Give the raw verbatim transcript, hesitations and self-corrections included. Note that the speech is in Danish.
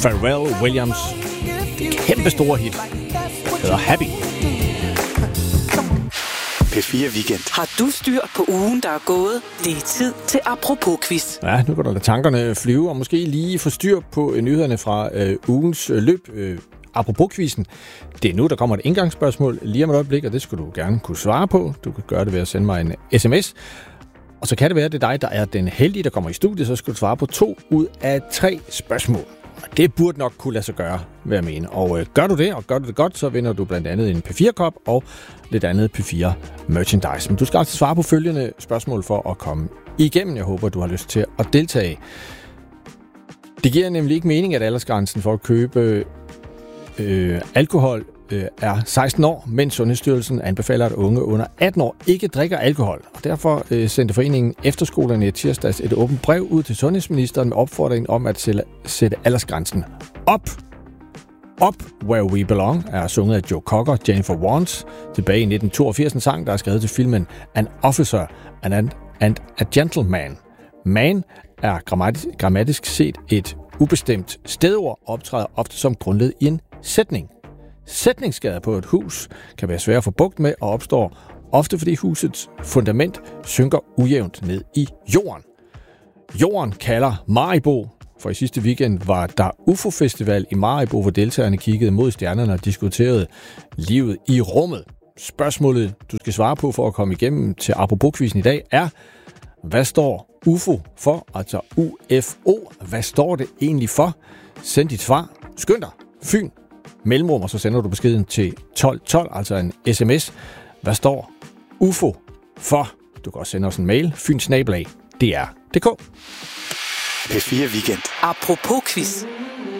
Pharrell Williams. Det kæmpe store hit hedder Happy. P fire Weekend. Har du styr på ugen, der er gået? Det er tid til Apropos-quiz. Ja, nu kan der lade tankerne flyve, og måske lige få styr på øh, nyhederne fra øh, ugens øh, løb. Øh, Apropos-quizzen. Det er nu, der kommer et indgangsspørgsmål lige om et øjeblik, og det skal du gerne kunne svare på. Du kan gøre det ved at sende mig en sms. Og så kan det være, at det er dig, der er den heldige, der kommer i studiet, så skal du svare på to ud af tre spørgsmål. Og det burde nok kunne lade sig gøre, vil jeg mene. Og øh, gør du det, og gør du det godt, så vinder du blandt andet en P fire-kop og lidt andet P fire merchandise. Men du skal altså svare på følgende spørgsmål for at komme igennem. Jeg håber, du har lyst til at deltage. Det giver nemlig ikke mening, at aldersgrænsen for at købe øh, alkohol øh, er seksten år, mens Sundhedsstyrelsen anbefaler, at unge under atten år ikke drikker alkohol. Og derfor øh, sendte foreningen Efterskolerne i tirsdags et åbent brev ud til sundhedsministeren med opfordringen om at sætte, sætte aldersgrænsen op. Up Where We Belong er sunget af Joe Cocker, Jennifer Warnes, tilbage i nitten toogfirs, en sang, der er skrevet til filmen An Officer and, and a Gentleman. Man er grammatisk, grammatisk set et ubestemt stedord, optræder ofte som grundled i en sætning. Sætningsskader på et hus kan være svære at få bugt med og opstår ofte, fordi husets fundament synker ujævnt ned i jorden. Jorden kalder Maribo, for i sidste weekend var der U F O-festival i Maribo, hvor deltagerne kiggede mod stjernerne og diskuterede livet i rummet. Spørgsmålet, du skal svare på for at komme igennem til Apropos-quizzen i dag, er: hvad står U F O for? Altså U F O. Hvad står det egentlig for? Send dit svar. Skynd dig. Fyn. Mellemrum, og så sender du beskeden til tolv tolv, altså en sms. Hvad står U F O for? Du kan også sende os en mail. Fyn snabel-a D R punktum d k. P fire Weekend. Apropos quiz.